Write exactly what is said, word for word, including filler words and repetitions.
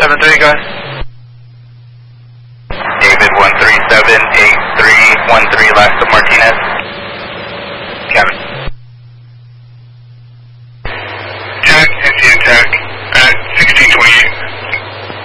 seven three, go ahead. David one three seven eight three one three, last of Mark